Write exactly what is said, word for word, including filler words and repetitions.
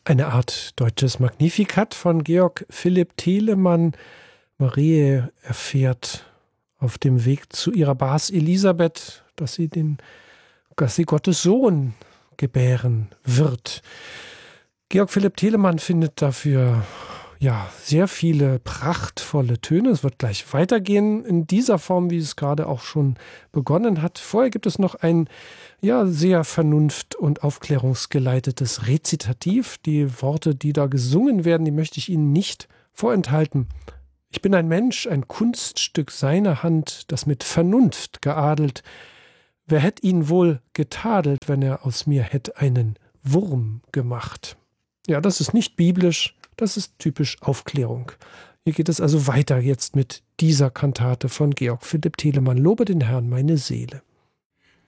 Eine Art deutsches Magnificat von Georg Philipp Telemann. Marie erfährt auf dem Weg zu ihrer Bas Elisabeth, dass sie, den, dass sie Gottes Sohn gebären wird. Georg Philipp Telemann findet dafür ja sehr viele prachtvolle Töne. Es wird gleich weitergehen in dieser Form, wie es gerade auch schon begonnen hat. Vorher gibt es noch ein ja sehr vernunft- und aufklärungsgeleitetes Rezitativ. Die Worte, die da gesungen werden, die möchte ich Ihnen nicht vorenthalten. Ich bin ein Mensch, ein Kunststück seiner Hand, das mit Vernunft geadelt. Wer hätt ihn wohl getadelt, wenn er aus mir hätt einen Wurm gemacht? Ja, das ist nicht biblisch, das ist typisch Aufklärung. Hier geht es also weiter jetzt mit dieser Kantate von Georg Philipp Telemann. Lobe den Herrn, meine Seele.